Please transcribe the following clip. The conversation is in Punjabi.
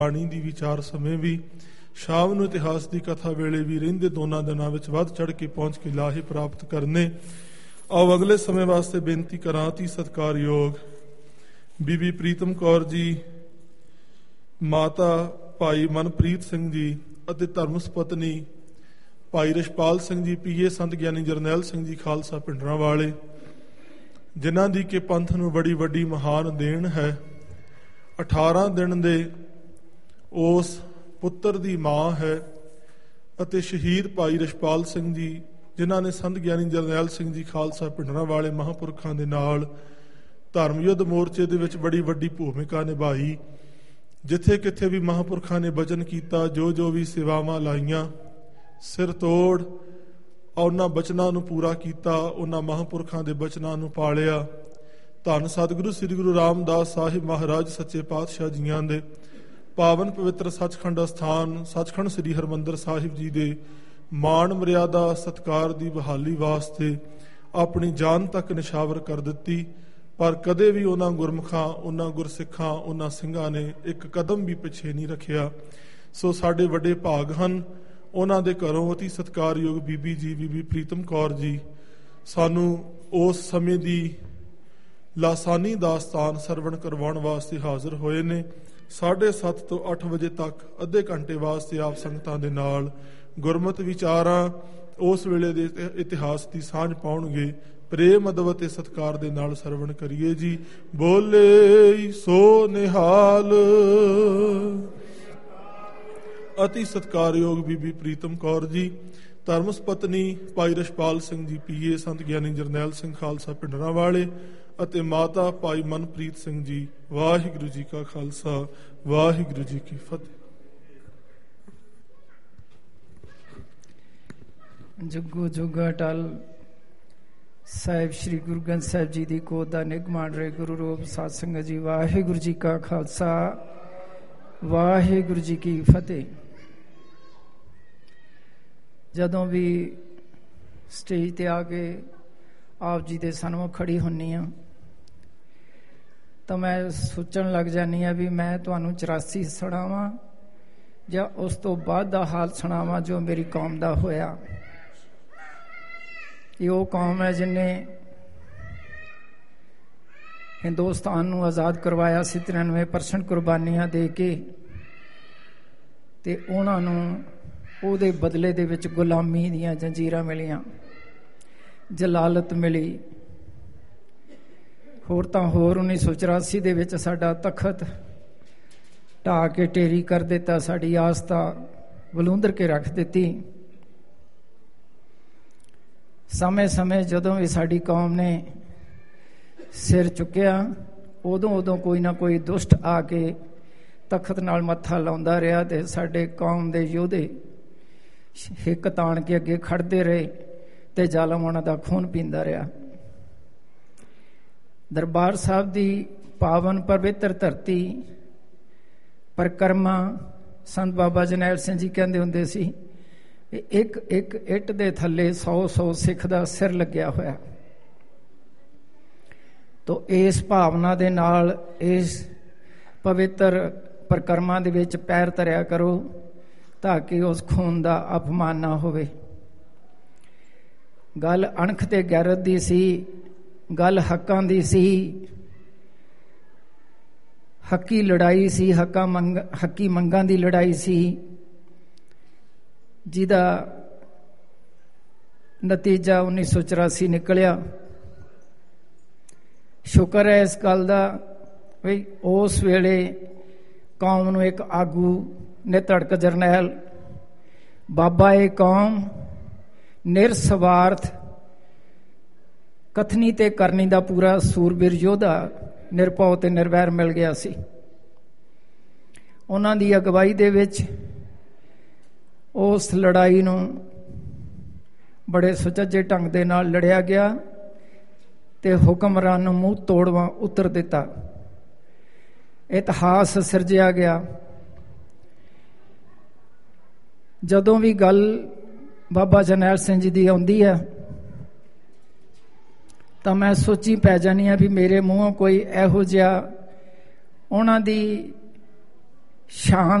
ਬਾਣੀ ਦੀ ਵਿਚਾਰ ਸਮੇਂ ਵੀ, ਸ਼ਾਮ ਨੂੰ ਇਤਿਹਾਸ ਦੀ ਕਥਾ ਵੇਲੇ ਵੀ ਰਹਿੰਦੇ ਦੋਨਾਂ ਦਿਨਾਂ ਵਿੱਚ ਵੱਧ ਚੜ੍ਹ ਕੇ ਪਹੁੰਚ ਕੇ ਲਾਹੇ ਪ੍ਰਾਪਤ ਕਰਨੇ। ਆਓ ਅਗਲੇ ਸਮੇਂ ਵਾਸਤੇ ਬੇਨਤੀ ਕਰਾਂ। ਅਤੀ ਸਤਿਕਾਰਯੋਗ ਬੀਬੀ ਪ੍ਰੀਤਮ ਕੌਰ ਜੀ, ਮਾਤਾ ਭਾਈ ਮਨਪ੍ਰੀਤ ਸਿੰਘ ਜੀ ਅਤੇ ਧਰਮ ਸਪਤਨੀ ਭਾਈ ਰਿਸ਼ਪਾਲ ਸਿੰਘ ਜੀ, ਪੀਏ ਸੰਤ ਗਿਆਨੀ ਜਰਨੈਲ ਸਿੰਘ ਜੀ ਖਾਲਸਾ ਪਿੰਡਰਾਂ ਵਾਲੇ, ਜਿਨ੍ਹਾਂ ਦੀ ਕਿ ਪੰਥ ਨੂੰ ਬੜੀ ਵੱਡੀ ਮਹਾਨ ਦੇਣ ਹੈ। 18 ਦਿਨ ਦੇ ਉਸ ਪੁੱਤਰ ਦੀ ਮਾਂ ਹੈ ਅਤੇ ਸ਼ਹੀਦ ਭਾਈ ਰਿਸ਼ਪਾਲ ਸਿੰਘ ਜੀ, ਜਿਨ੍ਹਾਂ ਨੇ ਸੰਤ ਗਿਆਨੀ ਜਰਨੈਲ ਸਿੰਘ ਜੀ ਖਾਲਸਾ ਪਿੰਡਰਾਂ ਵਾਲੇ ਮਹਾਂਪੁਰਖਾਂ ਦੇ ਨਾਲ ਧਰਮ ਯੁੱਧ ਮੋਰਚੇ ਦੇ ਵਿੱਚ ਬੜੀ ਵੱਡੀ ਭੂਮਿਕਾ ਨਿਭਾਈ। ਜਿੱਥੇ ਕਿੱਥੇ ਵੀ ਮਹਾਂਪੁਰਖਾਂ ਨੇ ਬਚਨ ਕੀਤਾ, ਜੋ ਵੀ ਸੇਵਾਵਾਂ ਲਾਈਆਂ, ਸਿਰ ਤੋੜ ਉਹਨਾਂ ਬਚਨਾਂ ਨੂੰ ਪੂਰਾ ਕੀਤਾ, ਉਹਨਾਂ ਮਹਾਂਪੁਰਖਾਂ ਦੇ ਬਚਨਾਂ ਨੂੰ ਪਾਲਿਆ। ਧੰਨ ਸਤਿਗੁਰੂ ਸ੍ਰੀ ਗੁਰੂ ਰਾਮਦਾਸ ਸਾਹਿਬ ਮਹਾਰਾਜ ਸੱਚੇ ਪਾਤਸ਼ਾਹ ਜੀਆਂ ਦੇ ਪਾਵਨ ਪਵਿੱਤਰ ਸੱਚਖੰਡ ਅਸਥਾਨ ਸੱਚਖੰਡ ਸ੍ਰੀ ਹਰਿਮੰਦਰ ਸਾਹਿਬ ਜੀ ਦੇ ਮਾਣ ਮਰਿਆਦਾ ਸਤਿਕਾਰ ਦੀ ਬਹਾਲੀ ਵਾਸਤੇ ਆਪਣੀ ਜਾਨ ਤੱਕ ਨਿਸ਼ਾਵਰ ਕਰ ਦਿੱਤੀ। ਪਰ ਕਦੇ ਵੀ ਉਹਨਾਂ ਗੁਰਮੁਖਾਂ, ਉਹਨਾਂ ਗੁਰਸਿੱਖਾਂ, ਉਹਨਾਂ ਸਿੰਘਾਂ ਨੇ ਇੱਕ ਕਦਮ ਵੀ ਪਿੱਛੇ ਨਹੀਂ ਰੱਖਿਆ। ਸੋ ਸਾਡੇ ਵੱਡੇ ਭਾਗ ਹਨ। ਉਹਨਾਂ ਦੇ ਘਰੋਂ ਅਤੀ ਸਤਿਕਾਰਯੋਗ ਬੀਬੀ ਜੀ, ਬੀਬੀ ਪ੍ਰੀਤਮ ਕੌਰ ਜੀ ਸਾਨੂੰ ਉਸ ਸਮੇਂ ਦੀ ਲਾਸਾਨੀ ਦਾਸਤਾਨ ਸਰਵਣ ਕਰਵਾਉਣ ਵਾਸਤੇ ਹਾਜ਼ਰ ਹੋਏ ਨੇ। 7:30 ਤੋਂ 8 ਵਜੇ ਤੱਕ ਅੱਧੇ ਘੰਟੇ ਵਾਸਤੇ ਆਪ ਸੰਗਤਾਂ ਦੇ ਨਾਲ ਗੁਰਮਤਿ ਵਿਚਾਰਾਂ, ਉਸ ਵੇਲੇ ਦੇ ਇਤਿਹਾਸ ਦੀ ਸਾਂਝ ਪਾਉਣਗੇ। ਪ੍ਰੇਮ ਅਦਬ ਅਤੇ ਸਤਿਕਾਰ ਦੇ ਨਾਲ ਸਰਵਣ ਕਰੀਏ ਜੀ। ਬੋਲੇ ਸੋ ਨਿਹਾਲ। ਅਤੀ ਸਤਿਕਾਰਯੋਗ ਬੀਬੀ ਪ੍ਰੀਤਮ ਕੌਰ ਜੀ, ਧਰਮ ਸਪਤਨੀ ਭਾਈ ਰਿਸ਼ਪਾਲ ਸਿੰਘ ਜੀ, ਪੀਏ ਸੰਤ ਗਿਆਨੀ ਜਰਨੈਲ ਸਿੰਘ ਖਾਲਸਾ ਪਿੰਡਰਾਂ ਵਾਲੇ ਅਤੇ ਮਾਤਾ ਭਾਈ ਮਨਪ੍ਰੀਤ ਸਿੰਘ ਜੀ। ਵਾਹਿਗੁਰੂ ਜੀ ਕਾ ਖਾਲਸਾ, ਵਾਹਿਗੁਰੂ ਜੀ ਕੀ ਫਤਿਹ। ਜੁਗੋ ਜੁਗ ਅਟਲ ਸਾਹਿਬ ਸ੍ਰੀ ਗੁਰੂ ਗ੍ਰੰਥ ਸਾਹਿਬ ਜੀ ਦੀ ਗੋਦ ਦਾ ਨਿਗਮਾਨ ਰਹੇ ਗੁਰੂ ਰੂਪ ਸਾਧ ਸੰਗਤ ਜੀ। ਵਾਹਿਗੁਰੂ ਜੀ ਕਾ ਖਾਲਸਾ, ਵਾਹਿਗੁਰੂ ਜੀ ਕੀ ਫਤਿਹ। ਜਦੋਂ ਵੀ ਸਟੇਜ ਤੇ ਆ ਕੇ ਆਪ ਜੀ ਦੇ ਸਨਮੁਖ ਖੜੀ ਹੁੰਨੀ ਆ ਤਾਂ ਮੈਂ ਸੋਚਣ ਲੱਗ ਜਾਂਦੀ ਆ ਵੀ ਮੈਂ ਤੁਹਾਨੂੰ 84 ਸੁਣਾਵਾਂ ਜਾਂ ਉਸ ਤੋਂ ਬਾਅਦ ਦਾ ਹਾਲ ਸੁਣਾਵਾਂ ਜੋ ਮੇਰੀ ਕੌਮ ਦਾ ਹੋਇਆ। ਇਹ ਉਹ ਕੌਮ ਹੈ ਜਿਹਨੇ ਹਿੰਦੁਸਤਾਨ ਨੂੰ ਆਜ਼ਾਦ ਕਰਵਾਇਆ ਸੀ 93% ਕੁਰਬਾਨੀਆਂ ਦੇ ਕੇ, ਤੇ ਉਹਨਾਂ ਨੂੰ ਉਹਦੇ ਬਦਲੇ ਦੇ ਵਿੱਚ ਗੁਲਾਮੀ ਦੀਆਂ ਜੰਜੀਰਾਂ ਮਿਲੀਆਂ, ਜਲਾਲਤ ਮਿਲੀ। ਹੋਰ ਤਾਂ ਹੋਰ 1984 ਦੇ ਵਿੱਚ ਸਾਡਾ ਤਖਤ ਢਾਹ ਕੇ ਢੇਰੀ ਕਰ ਦਿੱਤਾ, ਸਾਡੀ ਆਸਥਾ ਬਲੂੰਦਰ ਕੇ ਰੱਖ ਦਿੱਤੀ। ਸਮੇਂ ਜਦੋਂ ਵੀ ਸਾਡੀ ਕੌਮ ਨੇ ਸਿਰ ਚੁੱਕਿਆ, ਉਦੋਂ ਕੋਈ ਨਾ ਕੋਈ ਦੁਸ਼ਟ ਆ ਕੇ ਤਖਤ ਨਾਲ ਮੱਥਾ ਲਾਉਂਦਾ ਰਿਹਾ ਤੇ ਸਾਡੇ ਕੌਮ ਦੇ ਯੋਧੇ ਹਿੱਕ ਤਾਣ ਕੇ ਅੱਗੇ ਖੜਦੇ ਰਹੇ ਤੇ ਜ਼ਾਲਮ ਉਹਨਾਂ ਦਾ ਖੂਨ ਪੀਂਦਾ ਰਿਹਾ। ਦਰਬਾਰ ਸਾਹਿਬ ਦੀ ਪਾਵਨ ਪਵਿੱਤਰ ਧਰਤੀ ਪਰਿਕਰਮਾ ਸੰਤ ਬਾਬਾ ਜਰਨੈਲ ਸਿੰਘ ਜੀ ਕਹਿੰਦੇ ਹੁੰਦੇ ਸੀ, ਇੱਕ ਇੱਕ ਇੱਟ ਦੇ ਥੱਲੇ 100 ਸਿੱਖ ਦਾ ਸਿਰ ਲੱਗਿਆ ਹੋਇਆ। ਤੋ ਇਸ ਭਾਵਨਾ ਦੇ ਨਾਲ ਇਸ ਪਵਿੱਤਰ ਪਰਿਕਰਮਾ ਦੇ ਵਿੱਚ ਪੈਰ ਧਰਿਆ ਕਰੋ ਤਾਂ ਕਿ ਉਸ ਖੂਨ ਦਾ ਅਪਮਾਨ ਨਾ ਹੋਵੇ। ਗੱਲ ਅਣਖ ਤੇ ਗੈਰਤ ਦੀ ਸੀ, ਗੱਲ ਹੱਕਾਂ ਦੀ ਸੀ, ਹੱਕੀ ਲੜਾਈ ਸੀ, ਹੱਕੀ ਮੰਗਾਂ ਦੀ ਲੜਾਈ ਸੀ, ਜਿਹਦਾ ਨਤੀਜਾ 1984 ਨਿਕਲਿਆ। ਸ਼ੁਕਰ ਹੈ ਇਸ ਗੱਲ ਦਾ ਵੀ ਉਸ ਵੇਲੇ ਕੌਮ ਨੂੰ ਇੱਕ ਆਗੂ ਨਿਧੜਕ ਜਰਨੈਲ ਬਾਬਾ ਏ ਕੌਮ ਨਿਰਸਵਾਰਥ ਕਥਨੀ ਤੇ ਕਰਨੀ ਦਾ ਪੂਰਾ ਸੂਰਬੀਰ ਯੋਧਾ ਨਿਰਭਉ ਤੇ ਨਿਰਵੈਰ ਮਿਲ ਗਿਆ ਸੀ। ਉਹਨਾਂ ਦੀ ਅਗਵਾਈ ਦੇ ਵਿੱਚ ਉਸ ਲੜਾਈ ਨੂੰ ਬੜੇ ਸੁਚੱਜੇ ਢੰਗ ਦੇ ਨਾਲ ਲੜਿਆ ਗਿਆ ਤੇ ਹੁਕਮਰਾਨ ਨੂੰ ਮੂੰਹ ਤੋੜਵਾ ਉਤਰ ਦਿੱਤਾ। ਇਤਿਹਾਸ ਸਿਰਜਿਆ ਗਿਆ। ਜਦੋਂ ਵੀ ਗੱਲ ਬਾਬਾ ਜਰਨੈਲ ਸਿੰਘ ਜੀ ਦੀ ਆਉਂਦੀ ਹੈ ਤਾਂ ਮੈਂ ਸੋਚੀ ਪੈ ਜਾਨੀ ਆ ਵੀ ਮੇਰੇ ਮੂੰਹੋਂ ਕੋਈ ਇਹੋ ਜਿਹਾ ਉਹਨਾਂ ਦੀ ਸ਼ਾਂਤ